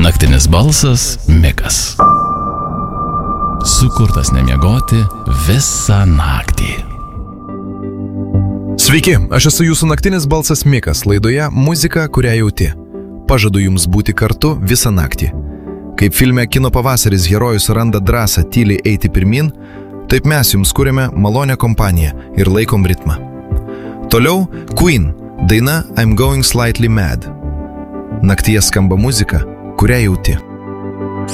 Naktinis balsas Mikas. Sukurtas nemiegoti visą naktį. Sveiki, aš esu jūsų naktinis balsas Mikas, laidoje Muzika, kurią jauti. Pažadu jums būti kartu visą naktį. Kaip filme Kino pavasaris herojus randa drąsą tyliai eiti pirmin, taip mes jums kuriame malonę kompaniją ir laikom ritmą. Toliau Queen, daina I'm Going Slightly Mad. Naktyje skamba muzika, kurią jauti.